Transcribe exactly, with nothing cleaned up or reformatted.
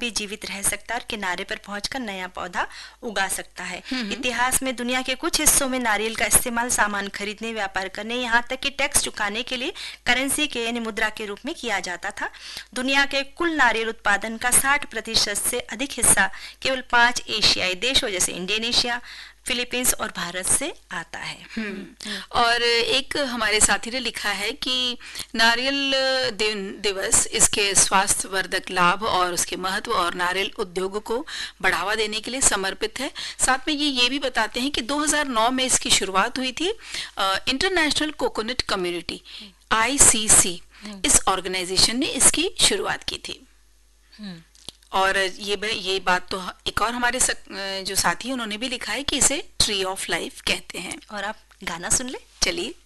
भी जीवित रह सकता है और किनारे पर पहुंचकर नया पौधा उगा सकता है। इतिहास में दुनिया के कुछ हिस्सों में नारियल का इस्तेमाल सामान खरीदने, व्यापार करने, यहाँ तक कि टैक्स चुकाने के लिए करेंसी के यानी मुद्रा के रूप में किया जाता था। दुनिया के कुल नारियल उत्पादन का साठ प्रतिशत से अधिक हिस्सा केवल पांच एशियाई देशों जैसे इंडोनेशिया, फिलीपींस और भारत से आता है। और एक हमारे साथी ने लिखा है कि नारियल दिन दिवस इसके स्वास्थ्य वर्धक लाभ और उसके महत्व और नारियल उद्योग को बढ़ावा देने के लिए समर्पित है। साथ में ये ये भी बताते हैं कि दो हज़ार नौ में इसकी शुरुआत हुई थी। इंटरनेशनल कोकोनट कम्युनिटी आई सी सी इस ऑर्गेनाइजेशन ने इसकी शुरुआत की थी। और ये ये बात तो एक और हमारे सक, जो साथी हैं उन्होंने भी लिखा है कि इसे ट्री ऑफ लाइफ कहते हैं। और आप गाना सुन ले, चलिए।